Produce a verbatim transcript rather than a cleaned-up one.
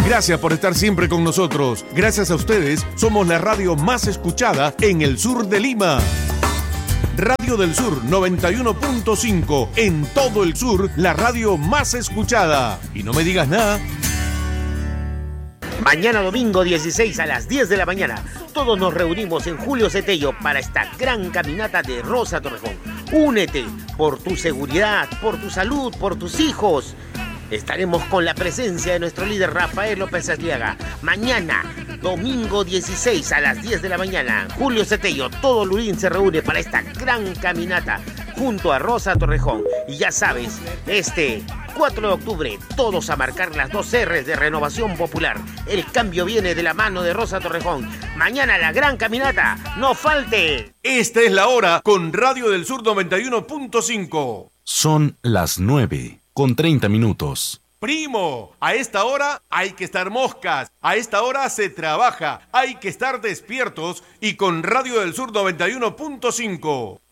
Gracias por estar siempre con nosotros. Gracias a ustedes, somos la radio más escuchada en el sur de Lima. Radio del Sur noventa y uno punto cinco. En todo el sur, la radio más escuchada. Y no me digas nada. Mañana domingo dieciséis a las diez de la mañana, todos nos reunimos en Julio Cetello para esta gran caminata de Rosa Torrejón. Únete por tu seguridad, por tu salud, por tus hijos. Estaremos con la presencia de nuestro líder Rafael López Arriaga. Mañana, domingo dieciséis a las diez de la mañana, Julio Cetello, todo Lurín se reúne para esta gran caminata junto a Rosa Torrejón. Y ya sabes, este cuatro de octubre, todos a marcar las dos R's de Renovación Popular. El cambio viene de la mano de Rosa Torrejón. Mañana la gran caminata, no falte. Esta es la hora con Radio del Sur noventa y uno punto cinco. Son las nueve con treinta minutos. Primo, a esta hora hay que estar moscas, a esta hora se trabaja, hay que estar despiertos y con Radio del Sur noventa y uno punto cinco.